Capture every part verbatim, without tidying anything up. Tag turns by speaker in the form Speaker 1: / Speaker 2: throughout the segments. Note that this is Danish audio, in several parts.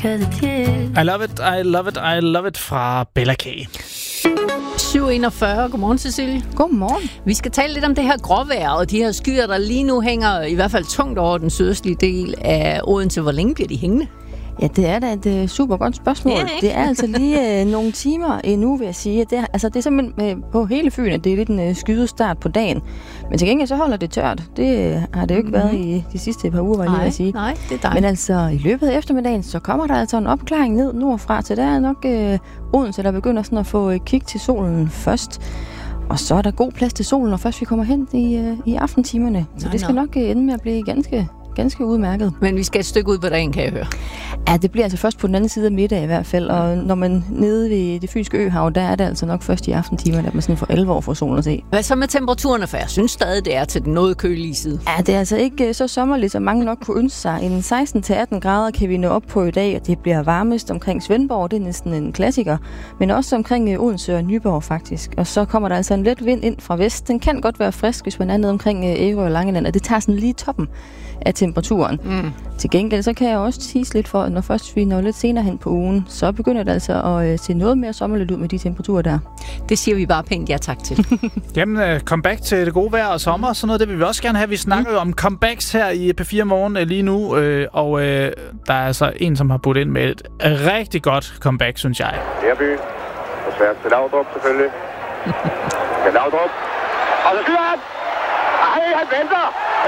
Speaker 1: 'cause it did.
Speaker 2: I love it, I love it, I love it fra Bella K.
Speaker 1: syv enogfyrre. Godmorgen, Cecilie.
Speaker 3: Godmorgen.
Speaker 1: Vi skal tale lidt om det her gråvejr og de her skyer, der lige nu hænger i hvert fald tungt over den sydøstlige del af Odense. Hvor længe bliver de hængende?
Speaker 3: Ja, det er da et uh, super godt spørgsmål.
Speaker 1: Ja,
Speaker 3: det er altså lige uh, nogle timer endnu, vil jeg sige. Det er, altså, det er simpelthen uh, på hele Fyn, at det er lidt en uh, skyet start på dagen. Men til gengæld så holder det tørt. Det uh, har det jo ikke mm-hmm. været i de sidste par uger, var jeg lige at sige.
Speaker 1: Nej, det er dejligt.
Speaker 3: Men altså, i løbet af eftermiddagen, så kommer der altså en opklaring ned nordfra. Så der er nok uh, Odense, der begynder sådan at få uh, kig til solen først. Og så er der god plads til solen, når først vi kommer hen i, uh, i aftentimerne. Så
Speaker 1: nå,
Speaker 3: det skal
Speaker 1: nå.
Speaker 3: nok uh, ende med at blive ganske... ganske udmærket.
Speaker 1: Men vi skal et stykke ud på dagen, kan jeg høre.
Speaker 3: Ja, det bliver altså først på den anden side af middag i hvert fald, og når man nede ved det fynske øhav, der er det altså nok først i aftentimerne, at man sådan for alvor får solen at se.
Speaker 1: Hvad så med temperaturen? For jeg synes stadig, det er til den noget kølige side.
Speaker 3: Ja, det er altså ikke så sommerligt, som mange nok kunne ønske sig. En seksten til atten grader kan vi nå op på i dag, og det bliver varmest omkring Svendborg, det er næsten en klassiker, men også omkring Odense og Nyborg faktisk. Og så kommer der altså en let vind ind fra vest. Den kan godt være frisk, hvis man er nede omkring Ærø og Langeland, og det tager sådan lige toppen af temperaturen. Mm. Til gengæld, så kan jeg også tease lidt for, at når først vi når lidt senere hen på ugen, så begynder det altså at øh, se noget mere sommerligt ud med de temperaturer der.
Speaker 1: Det siger vi bare pænt ja tak til.
Speaker 2: Jamen, uh, comeback til det gode vejr og sommer og sådan noget, det vil vi også gerne have. Vi snakker jo mm. om comebacks her i P fire Morgen uh, lige nu, uh, og uh, der er altså en, som har budt ind med et rigtig godt comeback, synes jeg.
Speaker 4: Lerby, og svært til Laudrup selvfølgelig. Til Laudrup, og så skyder han! Ej, han venter!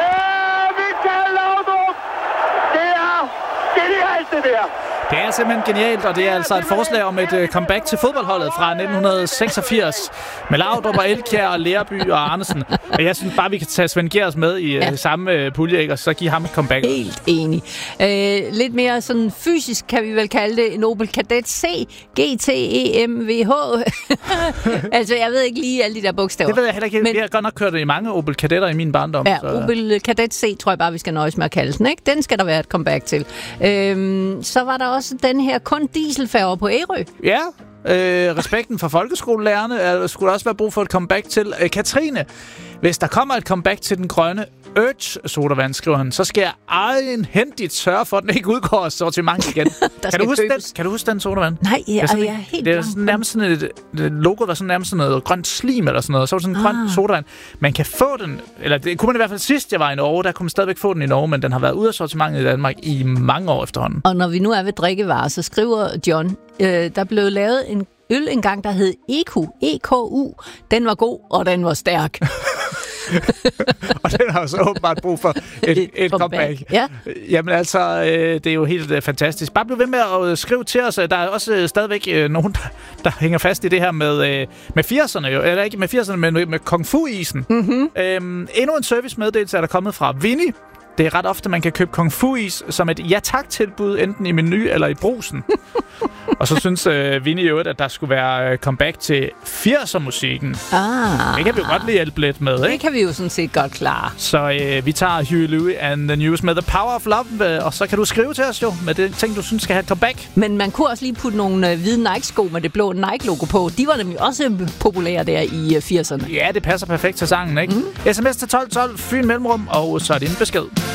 Speaker 4: Det er genialt, det der!
Speaker 2: Det er simpelthen genialt, og det er altså et forslag om et uh, comeback til fodboldholdet fra nitten seksogfirs med Laudrup og Elkjær og Lerby og Andersen. Og jeg synes bare, vi kan tage Svend Gers med i uh, ja. samme uh, pulje, ikke? Og så give ham et comeback.
Speaker 1: Helt enig. Øh, lidt mere sådan fysisk kan vi vel kalde det en Opel Kadett C G T E M V H. Altså, jeg ved ikke lige alle de der bogstaver.
Speaker 2: Det ved jeg heller ikke. Men jeg har godt nok kørt i mange Opel Kadetter i min barndom.
Speaker 1: Ja,
Speaker 2: så.
Speaker 1: Opel Kadett C tror jeg bare, vi skal nøjes med at kalde den, ikke? Den skal der være et comeback til. Øhm, så var der også den her kun dieselfærger på Ærø.
Speaker 2: Ja, øh, respekten for folkeskolelærerne er, skulle der også være brug for et comeback til. Øh, Katrine, hvis der kommer et comeback til den grønne Urge-sodavand, skriver han, så skal jeg egenhændigt sørge for, at den ikke udgår af sortiment igen. kan, du huske den, kan du huske den sodavand?
Speaker 1: Nej, jeg,
Speaker 2: det er, sådan,
Speaker 1: jeg er helt
Speaker 2: det er sådan, nærmest sådan et, et logo, var sådan nærmest sådan noget grønt slim eller sådan noget. Så var det sådan en ah. grøn sodavand. Man kan få den, eller det kunne man i hvert fald sidst, jeg var i Norge, der kunne man stadigvæk få den i Norge, men den har været ude af sortimentet i Danmark i mange år efterhånden.
Speaker 1: Og når vi nu er ved drikkevarer, så skriver John, øh, der blev lavet en øl engang, der hed E Q, E K U. Den var god, og den var stærk.
Speaker 2: Og den har så åbenbart brug for et, et, et comeback.
Speaker 1: Ja.
Speaker 2: Jamen altså, øh, det er jo helt øh, fantastisk. Bare bliv ved med at øh, skrive til os. Der er også øh, stadigvæk øh, nogen, der, der hænger fast i det her med, øh, med firserne. Jo. Eller ikke med firserne, men med, med Kung Fu-isen. Mm-hmm. Øhm, endnu en servicemeddelelse er der kommet fra Vinny. Det er ret ofte, man kan købe Kung Fu-is som et ja-tak-tilbud, enten i Meny eller i Brugsen. Og så synes øh, Vinnie jo, at der skulle være øh, comeback til firser-musikken.
Speaker 1: Ah.
Speaker 2: Det kan vi jo godt lige hjælpe lidt med, ikke?
Speaker 1: Det kan vi jo sådan set godt klare.
Speaker 2: Så øh, vi tager Huey Lewis and the News med The Power of Love, øh, og så kan du skrive til os jo med det ting, du synes skal have et comeback.
Speaker 1: Men man kunne også lige putte nogle øh, hvide Nike-sko med det blå Nike-logo på. De var nemlig også populære der i øh, firserne.
Speaker 2: Ja, det passer perfekt til sangen, ikke? Mm. S M S til tolv tolv, Fyn Mellemrum, og så er det en besked.